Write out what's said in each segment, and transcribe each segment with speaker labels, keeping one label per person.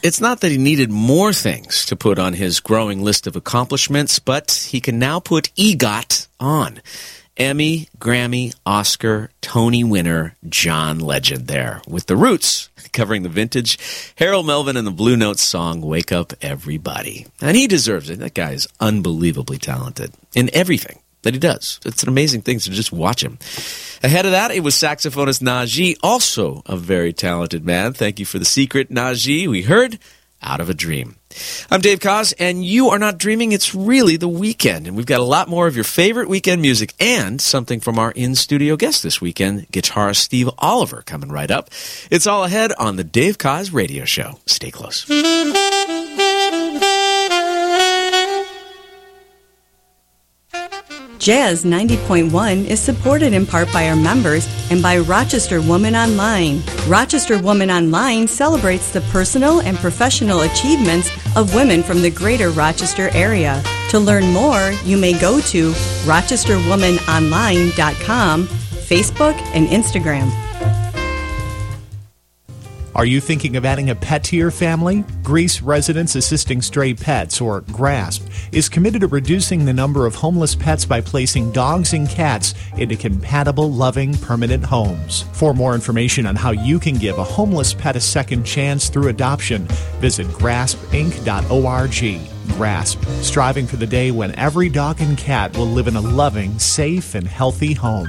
Speaker 1: It's not that he needed more things to put on his growing list of accomplishments, but he can now put EGOT on. Emmy, Grammy, Oscar, Tony winner John Legend there with The Roots covering the vintage Harold Melvin and the Blue Notes song Wake Up Everybody. And he deserves it. That guy is unbelievably talented in everything that he does. It's an amazing thing to just watch him. Ahead of that, it was saxophonist Najee, also a very talented man. Thank you for the secret, Najee. We heard Out of a Dream. I'm Dave Koz, and you are not dreaming. It's really the weekend, and we've got a lot more of your favorite weekend music and something from our in-studio guest this weekend, guitarist Steve Oliver, coming right up. It's all ahead on the Dave Koz Radio Show. Stay close.
Speaker 2: Jazz 90.1 is supported in part by our members and by Rochester Woman Online. Rochester Woman Online celebrates the personal and professional achievements of women from the greater Rochester area. To learn more, you may go to rochesterwomanonline.com, Facebook, and Instagram.
Speaker 3: Are you thinking of adding a pet to your family? Greece Residents Assisting Stray Pets, or GRASP, is committed to reducing the number of homeless pets by placing dogs and cats into compatible, loving, permanent homes. For more information on how you can give a homeless pet a second chance through adoption, visit graspinc.org. GRASP, striving for the day when every dog and cat will live in a loving, safe, and healthy home.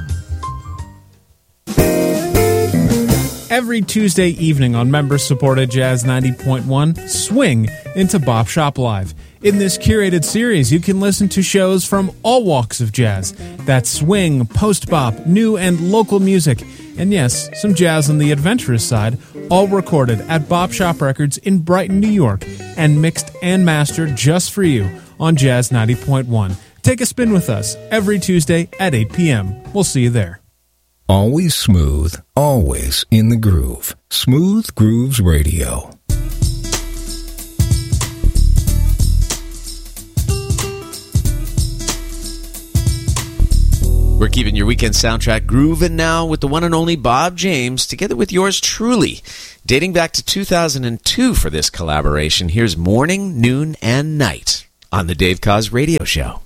Speaker 4: Every Tuesday evening on member-supported Jazz 90.1, swing into Bop Shop Live. In this curated series, you can listen to shows from all walks of jazz. That's swing, post-bop, new and local music, and yes, some jazz on the adventurous side, all recorded at Bop Shop Records in Brighton, New York, and mixed and mastered just for you on Jazz 90.1. Take a spin with us every Tuesday at 8 p.m. We'll see you there.
Speaker 5: Always smooth, always in the groove. Smooth Grooves Radio.
Speaker 1: We're keeping your weekend soundtrack grooving now with the one and only Bob James, together with yours truly. Dating back to 2002 for this collaboration, here's Morning, Noon, and Night on the Dave Koz Radio Show.